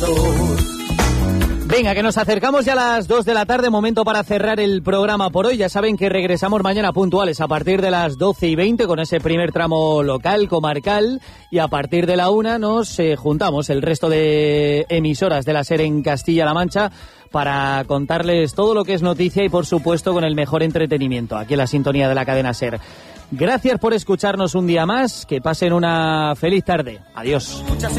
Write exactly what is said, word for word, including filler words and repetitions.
Venga, que nos acercamos ya a las dos de la tarde, momento para cerrar el programa por hoy. Ya saben que regresamos mañana puntuales a partir de las doce y veinte con ese primer tramo local, comarcal, y a partir de la una nos eh, juntamos el resto de emisoras de la SER en Castilla-La Mancha para contarles todo lo que es noticia y, por supuesto, con el mejor entretenimiento, aquí en la sintonía de la cadena SER. Gracias por escucharnos un día más, que pasen una feliz tarde. Adiós.